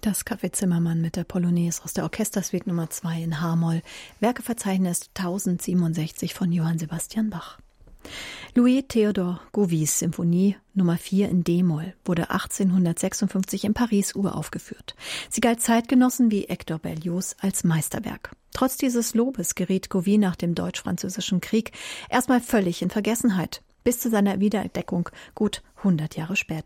Das Café Zimmermann mit der Polonaise aus der Orchestersuite Nummer 2 in H-Moll. Werkeverzeichnis 1067 von Johann Sebastian Bach. Louis Theodor Gauvis Symphonie Nummer 4 in D-Moll wurde 1856 in Paris uraufgeführt. Sie galt Zeitgenossen wie Hector Berlioz als Meisterwerk. Trotz dieses Lobes geriet Gauvis nach dem Deutsch-Französischen Krieg erstmal völlig in Vergessenheit, bis zu seiner Wiederentdeckung gut 100 Jahre später.